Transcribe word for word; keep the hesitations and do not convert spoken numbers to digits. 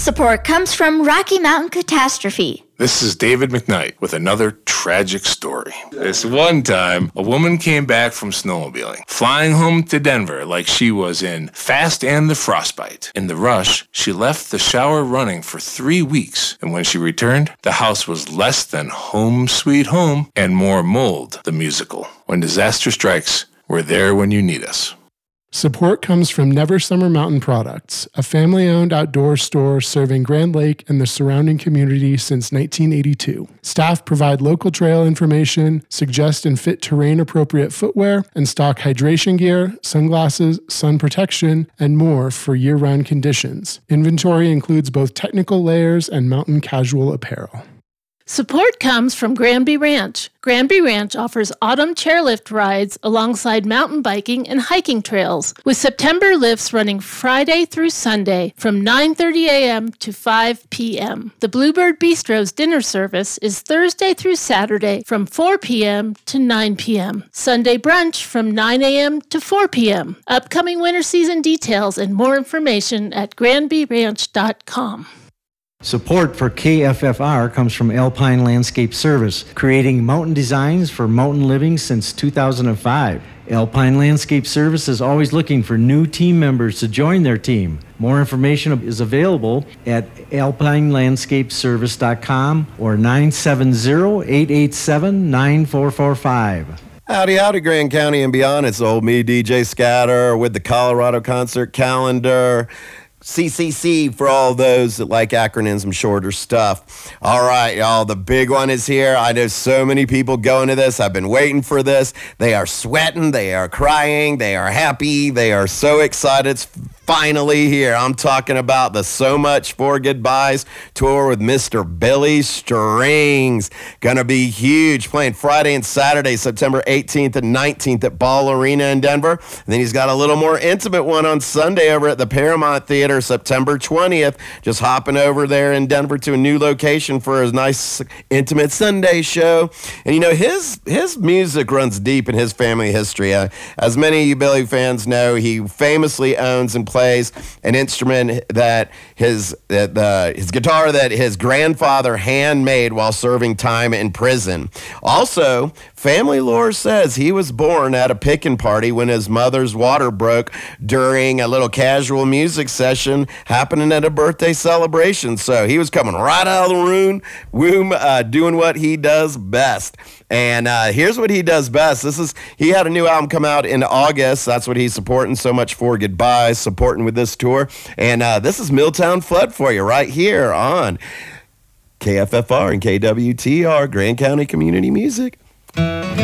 Support comes from Rocky Mountain Catastrophe. This is David McKnight with another tragic story. This one time, a woman came back from snowmobiling, flying home to Denver like she was in Fast and the Frostbite. In the rush, she left the shower running for three weeks, and when she returned, the house was less than Home Sweet Home and more Mold, the musical. When disaster strikes, we're there when you need us. Support comes from Never Summer Mountain Products, a family-owned outdoor store serving Grand Lake and the surrounding community since nineteen eighty-two. Staff provide local trail information, suggest and fit terrain-appropriate footwear, and stock hydration gear, sunglasses, sun protection, and more for year-round conditions. Inventory includes both technical layers and mountain casual apparel. Support comes from Granby Ranch. Granby Ranch offers autumn chairlift rides alongside mountain biking and hiking trails, with September lifts running Friday through Sunday from nine thirty a.m. to five p.m. The Bluebird Bistro's dinner service is Thursday through Saturday from four p.m. to nine p.m. Sunday brunch from nine a.m. to four p.m. Upcoming winter season details and more information at granby ranch dot com. Support for K F F R comes from Alpine Landscape Service, creating mountain designs for mountain living since two thousand five. Alpine Landscape Service is always looking for new team members to join their team. More information is available at alpine landscape service dot com or nine seven zero, eight eight seven, nine four four five. Howdy, howdy, Grand County and beyond. It's old me, D J Scatter, with the Colorado Concert Calendar. C C C for all those that like acronyms and shorter stuff. All right, y'all, the big one is here. I know so many people going to this. I've been waiting for this. They are sweating. They are crying. They are happy. They are so excited. It's finally here. I'm talking about the So Much for Goodbyes tour with Mister Billy Strings. Gonna be huge. Playing Friday and Saturday, September eighteenth and nineteenth at Ball Arena in Denver. And then he's got a little more intimate one on Sunday over at the Paramount Theater, September twentieth. Just hopping over there in Denver to a new location for his nice intimate Sunday show. And you know, his his music runs deep in his family history. Uh, as many of you Billy fans know, he famously owns and plays an instrument that his that the his guitar that his grandfather handmade while serving time in prison. Also, family lore says he was born at a pickin' party when his mother's water broke during a little casual music session happening at a birthday celebration. So he was coming right out of the room, womb, uh, doing what he does best. And uh, here's what he does best. This is he had a new album come out in August. That's what he's supporting. So Much for Goodbyes, supporting with this tour. And uh, this is Milltown Flood for you right here on K F F R and K W T R, Grand County Community Music.